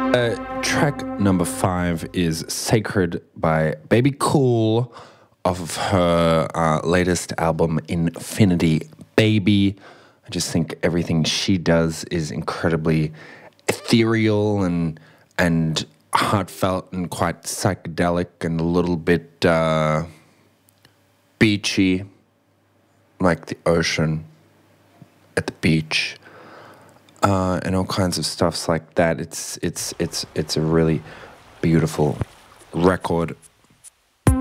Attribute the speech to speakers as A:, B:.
A: Track number 5 is Sacred by Baby Cool off of her latest album, Infinity Baby. I just think everything she does is incredibly ethereal and heartfelt and quite psychedelic and a little bit beachy, like the ocean at the beach. And all kinds of stuffs like that. It's a really beautiful record